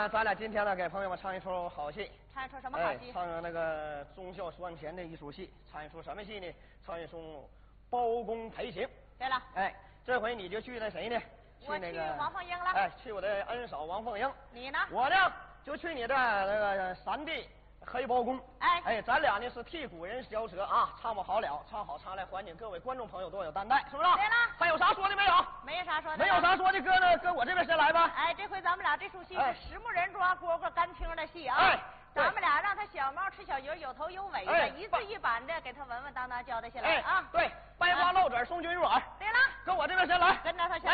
咱俩今天呢，给朋友们唱一出好戏。 唱一出什么好戏？ 唱那个忠孝双全的一出戏。唱一出什么戏呢？唱一出包公陪行。 对了。 这回你就去那谁呢？ 我去王凤英了。 去我的恩嫂王凤英。 你呢？ 我呢，就去你的那个三弟黑包公。咱俩呢是替古人嚼舌啊，唱不好了，唱好唱来还请各位观众朋友多有担待，是不是？ 对了。 还有啥说的没有？ 没有啥说的。 没有啥说的，搁我这边先来吧。 这回咱们俩这出戏是石木人抓蝈蝈干听的戏啊。咱们俩让他小猫吃小鱼，有头有尾的，一字一板的给他稳稳当当交代下来啊。 对，掰花漏嘴送君软。 对了， 跟我这边先来， 跟着他先